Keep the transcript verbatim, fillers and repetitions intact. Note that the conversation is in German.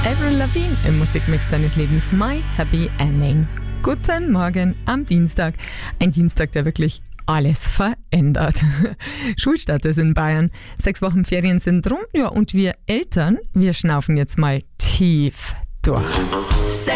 Avril Lavigne im Musikmix deines Lebens, My Happy Ending. Guten Morgen am Dienstag. Ein Dienstag, der wirklich alles verändert. Schulstart ist in Bayern. Sechs Wochen Ferien sind rum. Ja, und wir Eltern, wir schnaufen jetzt mal tief durch.